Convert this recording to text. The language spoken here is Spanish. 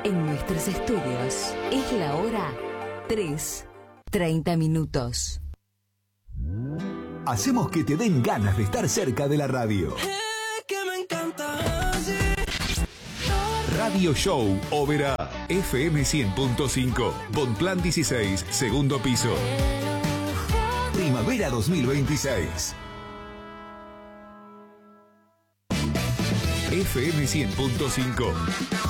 En nuestros estudios es la hora 3:30 minutos. Hacemos que te den ganas de estar cerca de la radio. Radio Show Oberá, FM 100.5, Bonplan 16, segundo piso. Primavera 2026. FM 100.5.